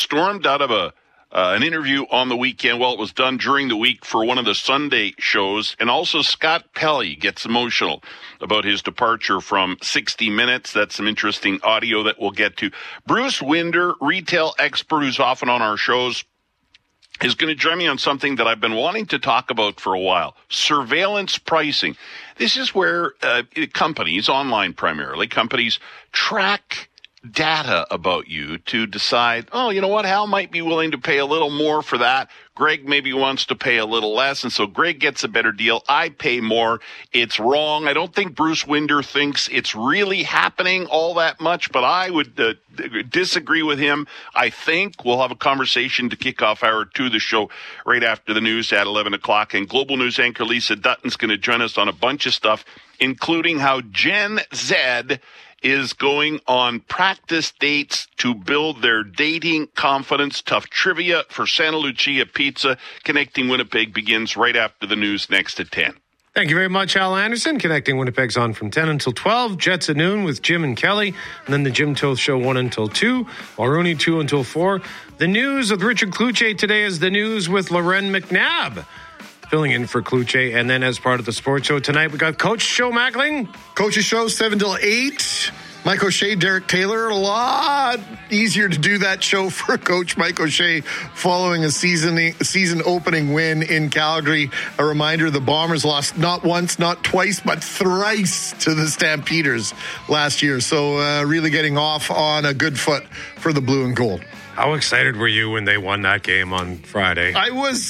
stormed out of an interview on the weekend. Well, it was done during the week for one of the Sunday shows. And also Scott Pelley gets emotional about his departure from 60 Minutes. That's some interesting audio that we'll get to. Bruce Winder, retail expert who's often on our shows, is going to join me on something that I've been wanting to talk about for a while. Surveillance pricing. This is where companies, online primarily, companies track data about you to decide, oh, you know what, Hal might be willing to pay a little more for that. Greg maybe wants to pay a little less, and so Greg gets a better deal. I pay more. It's wrong. I don't think Bruce Winder thinks it's really happening all that much, but I would disagree with him. I think we'll have a conversation to kick off hour 2 of the show right after the news at 11 o'clock, and Global News anchor Lisa Dutton's going to join us on a bunch of stuff, including how Gen Z is going on practice dates to build their dating confidence. Tough trivia for Santa Lucia Pizza. Connecting Winnipeg begins right after the news next at 10. Thank you very much, Hal Anderson. Connecting Winnipeg's on from 10 until 12. Jets at noon with Jim and Kelly. And then the Jim Toth Show 1 until 2. Mulrooney 2 until 4. The news with Richard Cloutier today is the news with Loren McNabb, filling in for Cloutier. And then as part of the sports show tonight, we got Coach Joe Mackling. Coach's show 7 till 8. Mike O'Shea, Derek Taylor. A lot easier to do that show for Coach Mike O'Shea following a season opening win in Calgary. A reminder, the Bombers lost not once, not twice, but thrice to the Stampeders last year. So really getting off on a good foot for the blue and gold. How excited were you when they won that game on Friday? I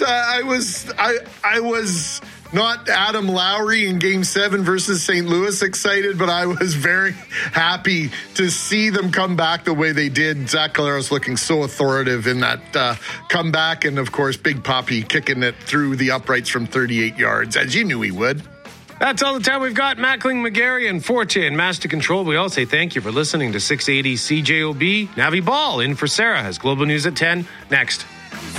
was not Adam Lowry in Game 7 versus St. Louis excited, but I was very happy to see them come back the way they did. Zach Collaros looking so authoritative in that comeback, and of course, Big Poppy kicking it through the uprights from 38 yards, as you knew he would. That's all the time we've got. Mackling, McGarry, and Forte and Master Control. We all say thank you for listening to 680 CJOB. Navi Ball in for Sarah has Global News at 10. Next.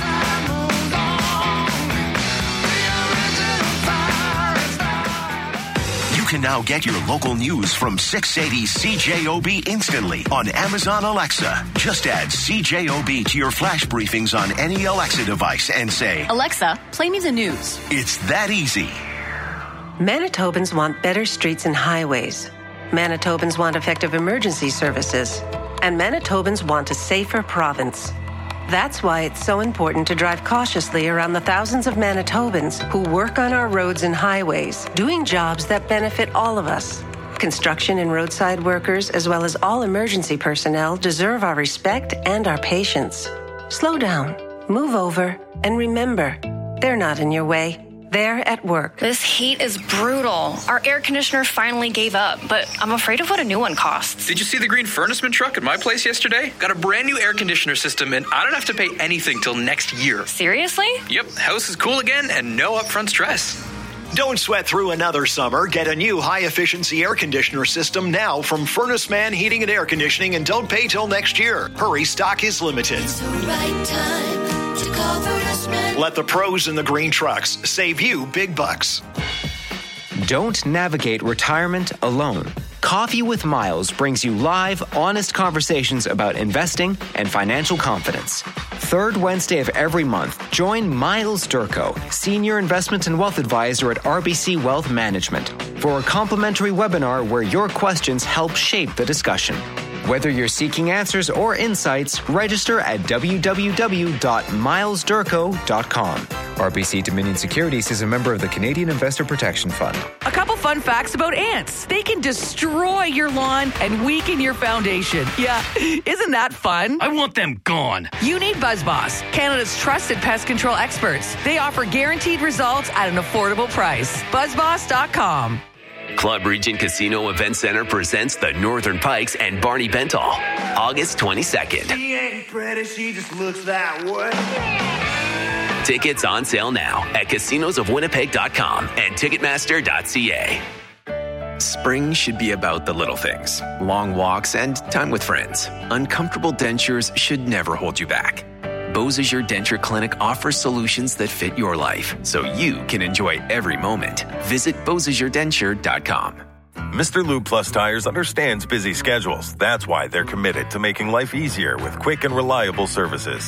You can now get your local news from 680 CJOB instantly on Amazon Alexa. Just add CJOB to your flash briefings on any Alexa device and say, Alexa, play me the news. It's that easy. Manitobans want better streets and highways. Manitobans want effective emergency services. And Manitobans want a safer province. That's why it's so important to drive cautiously around the thousands of Manitobans who work on our roads and highways, doing jobs that benefit all of us. Construction and roadside workers, as well as all emergency personnel, deserve our respect and our patience. Slow down, move over, and remember, they're not in your way. They're at work. This heat is brutal. Our air conditioner finally gave up, but I'm afraid of what a new one costs. Did you see the green furnaceman truck at my place yesterday? Got a brand new air conditioner system, and I don't have to pay anything till next year. Seriously? Yep, house is cool again and no upfront stress. Don't sweat through another summer. Get a new high-efficiency air conditioner system now from Furnace Man Heating and Air Conditioning, and don't pay till next year. Hurry, stock is limited. It's the right time to call Furnace Man. Let the pros in the green trucks save you big bucks. Don't navigate retirement alone. Coffee with Miles brings you live, honest conversations about investing and financial confidence. Third Wednesday of every month, join Miles Durko, Senior Investment and Wealth Advisor at RBC Wealth Management, for a complimentary webinar where your questions help shape the discussion. Whether you're seeking answers or insights, register at www.milesdurko.com. RBC Dominion Securities is a member of the Canadian Investor Protection Fund. A couple fun facts about ants. They can destroy your lawn and weaken your foundation. Yeah, isn't that fun? I want them gone. You need BuzzBoss, Canada's trusted pest control experts. They offer guaranteed results at an affordable price. BuzzBoss.com. Club Regent Casino Event Center presents the Northern Pikes and Barney Bentall, August 22nd. She ain't pretty, she just looks that way. Tickets on sale now at casinosofwinnipeg.com and ticketmaster.ca. Spring should be about the little things. Long walks and time with friends. Uncomfortable dentures should never hold you back. Beausejour Denture Clinic offers solutions that fit your life, so you can enjoy every moment. Visit BeausejourDenture.com. Mr. Lube Plus Tires understands busy schedules. That's why they're committed to making life easier with quick and reliable services.